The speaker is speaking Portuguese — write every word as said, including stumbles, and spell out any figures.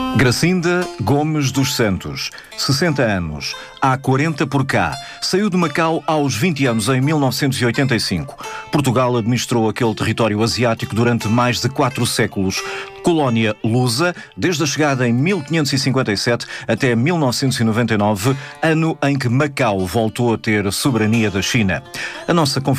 Gracinda Gomes dos Santos, sessenta anos, há quarenta por cá. Saiu de Macau aos vinte anos, em mil novecentos e oitenta e cinco. Portugal administrou aquele território asiático durante mais de quatro séculos. Colónia lusa, desde a chegada em mil quinhentos e cinquenta e sete até mil novecentos e noventa e nove, ano em que Macau voltou a ter soberania da China. A nossa